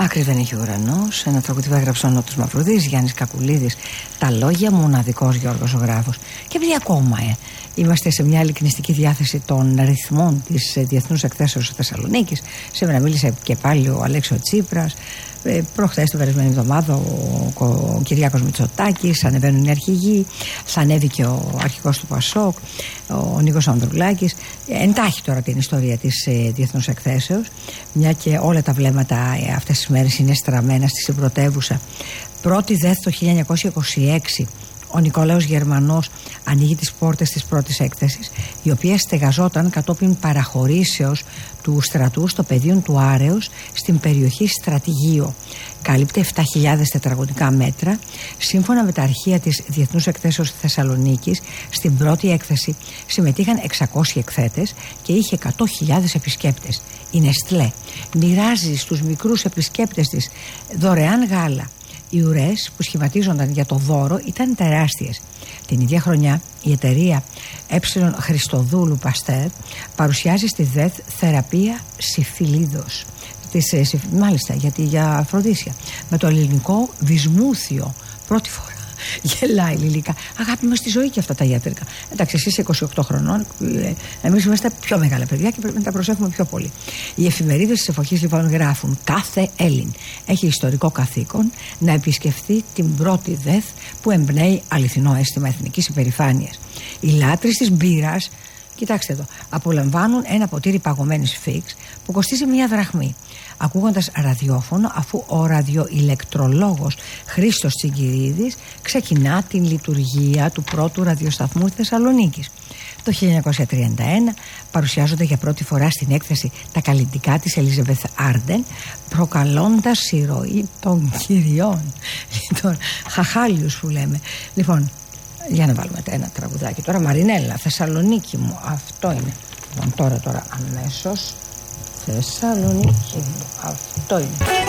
Άκρη δεν είχε ουρανός. Ένα τραγούδι που έγραψε ο Νότος Μαυρουδής, Γιάννης Κακουλίδης. Τα λόγια, μοναδικός Γιώργος ο Γράφος. Και επειδή ακόμα είμαστε σε μια ειλικρινιστική διάθεση των ρυθμών της Διεθνούς Εκθέσεως Θεσσαλονίκης. Σήμερα μίλησε και πάλι ο Αλέξης Τσίπρας. Προχθές την περασμένη εβδομάδα ο Κυριάκος Μητσοτάκης, ανεβαίνουν οι αρχηγοί, θα ανέβει και ο αρχηγός του ΠΑΣΟΚ, ο Νίκος Ανδρουλάκης. Εντάχει τώρα την ιστορία της Διεθνούς Εκθέσεως, μια και όλα τα βλέμματα αυτές τις μέρες είναι στραμμένα στη συμπρωτεύουσα. Πρώτη ΔΕΘ το 1926. Ο Νικόλαος Γερμανός ανοίγει τις πόρτες της πρώτης έκθεσης, η οποία στεγαζόταν κατόπιν παραχωρήσεως του στρατού στο πεδίο του Άρεως στην περιοχή Στρατηγείο. Κάλυπτε 7.000 τετραγωνικά μέτρα. Σύμφωνα με τα αρχεία της Διεθνούς Εκθέσεως Θεσσαλονίκης, στην πρώτη έκθεση συμμετείχαν 600 εκθέτες και είχε 100.000 επισκέπτες. Η Νεστλέ μοιράζει στους μικρούς επισκέπτες της δωρεάν γάλα. Οι ουρές που σχηματίζονταν για το δώρο ήταν τεράστιες. Την ίδια χρονιά η εταιρεία Χριστοδούλου Παστέρ παρουσιάζει στη ΔΕΘ θεραπεία συμφιλίδος. Μάλιστα, για αφροδίσια. Με το ελληνικό βυσμούθιο. Πρώτη φορά. Γελάει Λιλικά. Αγάπη μας στη ζωή και αυτά τα ιατρικά. Εντάξει, εσύ είσαι 28 χρονών. Εμείς είμαστε πιο μεγάλα παιδιά και πρέπει να τα προσέχουμε πιο πολύ. Οι εφημερίδες της εποχής λοιπόν γράφουν: κάθε Έλλην έχει ιστορικό καθήκον να επισκεφθεί την πρώτη ΔΕΘ που εμπνέει αληθινό αίσθημα εθνικής υπερηφάνειας. Οι λάτρεις της μπύρας, κοιτάξτε εδώ, απολαμβάνουν ένα ποτήρι παγωμένης φίξ που κοστίζει 1 δραχμή, ακούγοντας ραδιόφωνο, αφού ο ραδιοηλεκτρολόγος Χρήστος Τσιγκυρίδης ξεκινά την λειτουργία του πρώτου ραδιοσταθμού Θεσσαλονίκης. Το 1931 παρουσιάζονται για πρώτη φορά στην έκθεση τα καλλιτικά της Ελίζαμπεθ Άρντεν, προκαλώντας ηρωή των κυριών, των χαχάλιους που λέμε. Λοιπόν, για να βάλουμε ένα τραγουδάκι τώρα. Μαρινέλα, Θεσσαλονίκη μου, αυτό είναι. Λοιπόν, τώρα αμέσως Θεσσαλονίκη μου, αυτό είναι.